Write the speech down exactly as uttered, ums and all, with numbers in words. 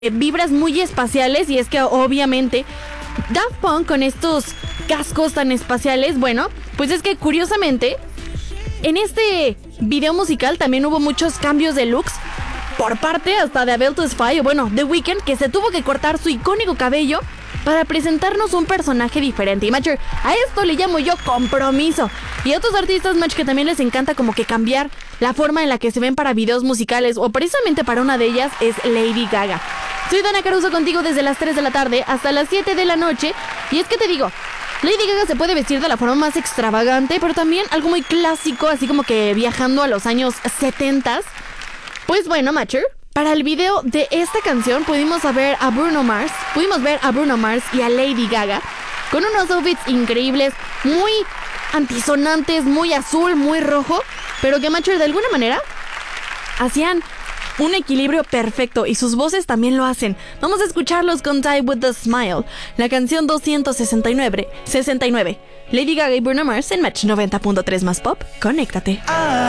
vibras muy espaciales, y es que obviamente Daft Punk con estos cascos tan espaciales, bueno, pues es que curiosamente en este video musical también hubo muchos cambios de looks por parte hasta de Abel Tesfaye, o bueno, The Weeknd, que se tuvo que cortar su icónico cabello para presentarnos un personaje diferente. Y Matcher, a esto le llamo yo compromiso. Y a otros artistas, Match, que también les encanta como que cambiar la forma en la que se ven para videos musicales, o precisamente para una de ellas es Lady Gaga. Soy Dana Caruso contigo desde las tres de la tarde hasta las siete de la noche. Y es que te digo, Lady Gaga se puede vestir de la forma más extravagante, pero también algo muy clásico, así como que viajando a los años setenta. Pues bueno, Matcher, para el video de esta canción pudimos ver a Bruno Mars, pudimos ver a Bruno Mars y a Lady Gaga con unos outfits increíbles, muy antisonantes, muy azul, muy rojo, pero que, Matcher, de alguna manera hacían un equilibrio perfecto, y sus voces también lo hacen. Vamos a escucharlos con Die With The Smile, la canción doscientos sesenta y nueve, Lady Gaga y Bruno Mars en Match noventa punto tres más Pop. Conéctate.